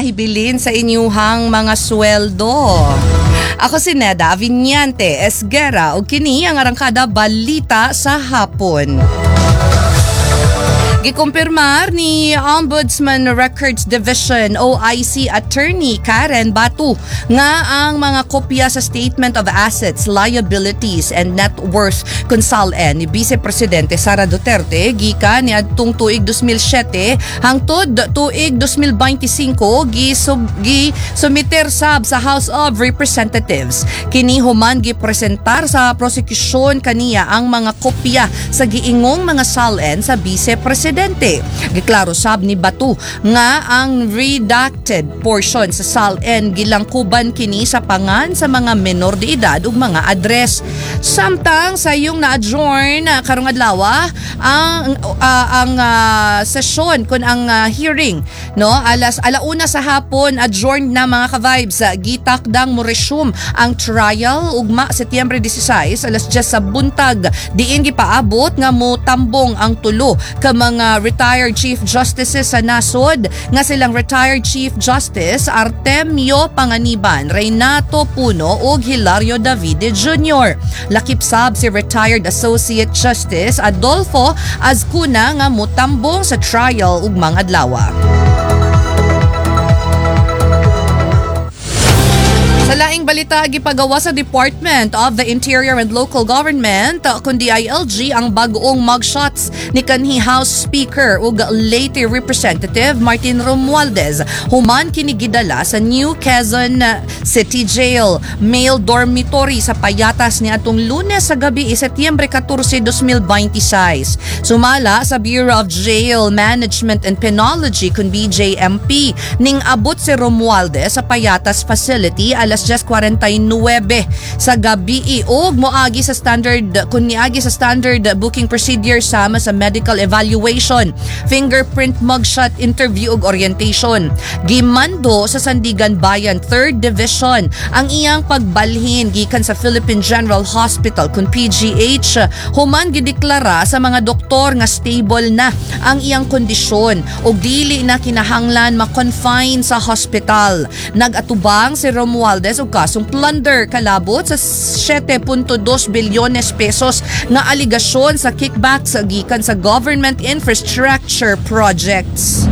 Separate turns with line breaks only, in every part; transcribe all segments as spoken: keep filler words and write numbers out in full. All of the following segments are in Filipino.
hibilin sa inyuhang mga sweldo. Ako si Neda Aviñante Esguera ug kini ang arangkada balita sa hapon. Gikumpirmar ni Ombudsman Records Division O I C Attorney Karen Batu nga ang mga kopya sa Statement of Assets, Liabilities and Net Worth kun S A L N ni Vice Presidente Sara Duterte gikan niadtong tuig two thousand seven hangtod tuig two thousand twenty-five gi gi sumiter sab sa House of Representatives. Kini human gipresentar sa prosecution kaniya ang mga kopya sa giingong mga S A L N sa Vice Presidente. Giklaro sab ni Batu nga ang redacted portion sa S A L N gilangkuban kini sa pangan sa mga menor de edad ug mga address. Samtang sa yung na-adjourn uh, karong adlaw ang uh, ang uh, sesyon kun ang uh, hearing no alas alauna sa hapon adjourned na mga ka-vibes. Uh, gitakdang mo resume ang trial ugma Setyembre sixteen alas ten sa buntag diin gipaabot nga mo tambong ang tulo ka mga retired Chief Justices sa nasod nga silang retired Chief Justice Artemio Panganiban, Reynato Puno ug Hilario Davide Junior Lakip sab si retired Associate Justice Adolfo Azcuna nga mutambong sa trial ug mga adlaw. Sa laing balita, gipagawa sa Department of the Interior and Local Government kundi I L G ang bag-ong mugshots ni kanhi House Speaker ug Leyte Representative Martin Romualdez human kini gidala sa New Quezon City Jail male dormitory sa payatas ni atong Lunes sa gabi Setyembre fourteen, two thousand twenty-six. Sumala sa Bureau of Jail Management and Penology kun B J M P ning abot si Romualdez sa payatas facility alas ten forty-nine sa gabi ug moagi sa standard kun niagi sa standard booking procedure sama sa medical evaluation, fingerprint mugshot interview ug orientation. Gimando sa Sandigan Bayan third Division ang iyang pagbalhin gikan sa Philippine General Hospital kun P G H human gideklara sa mga doktor nga stable na ang iyang kondisyon ug dili na kinahanglan ma-confine sa hospital. Nagatubang si Romualdez o kasong plunder kalabot sa seven point two bilyones pesos na aligasyon sa kickbacks gikan sa government infrastructure projects.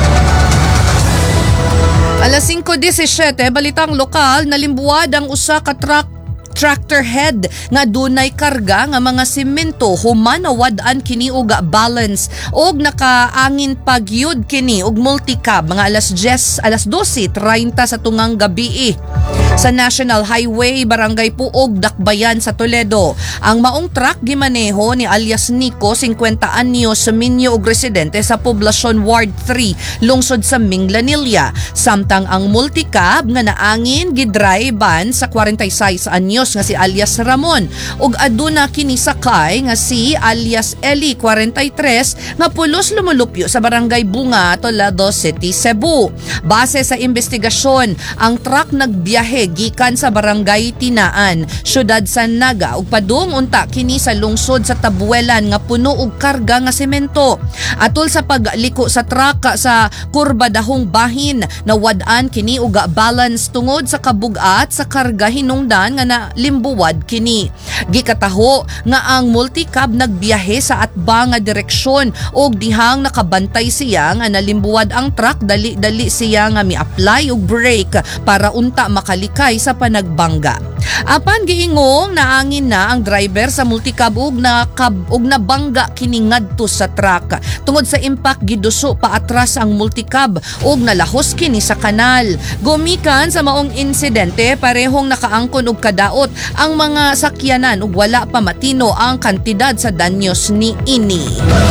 Alas five seventeen, balitang lokal, nalimbuwad ang usa ka truck tractor head nga dunay karga nga mga semento human nawad-an kini og balance og nakaangin pagyud kini og multicab mga alas ten alas twelve thirty sa tungang gabi sa National Highway Barangay Puog, Dakbayan sa Toledo. Ang maong truck gimaneho ni alias Nico, fifty anyos, minyo og residente sa poblasyon Ward three, lungsod sa Minglanilla. Samtang ang multicab nga naangin gidrivean sa forty-six anyos nga si alias Ramon ug aduna kini sakay nga si alias Eli, forty-three, nga pulos lumulupyo sa Barangay Bunga, Toledo City, Cebu. Base sa investigasyon, ang truck nagbiyahe gikan sa Barangay Tinaan, syudad San Naga ug padung unta kini sa lungsod sa Tabuelan nga puno og karga nga semento. Atol sa pagliko sa truck sa kurba dahong bahin, nawad-an kini og balance tungod sa kabugat sa karga hinungdan nga nalimbuwad kini. Gikataho nga ang multicab nagbiyahe sa atbang nga direksyon ug dihang nakabantay siya nga nalimbuwad ang truck, dali-dali siya nga mi-apply og brake para unta makalikay sa panagbangga. Apan giingong naangin na ang driver sa multicab ug nakab ug nabangga kini ngadto sa truck. Tungod sa impact giduso paatras ang multicab ug nalahos kini sa kanal. Gumikan sa maong insidente parehong nakaangkon og kadaot ang mga sakyanan ug wala pa matino ang kantidad sa danyos ni ini.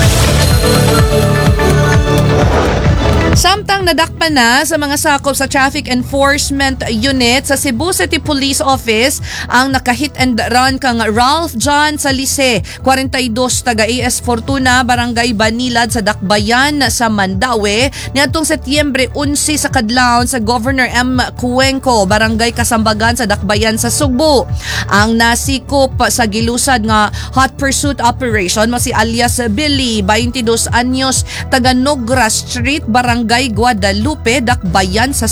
Samtang nadakpan na sa mga sakop sa Traffic Enforcement Unit sa Cebu City Police Office ang nakahit and run kang Ralph John Salise, forty-two, taga A S Fortuna, Barangay Banilad sa Dakbayan sa Mandaue, niadtong Setyembre eleven sa kadlawon sa Governor M. Cuenco, Barangay Kasambagan sa Dakbayan sa Sugbo. Ang nasikop sa gilusad nga hot pursuit operation mo si alias Billy, twenty-two anyos, taga Nogra Street, Barangay Guadalupe, Dakbayan sa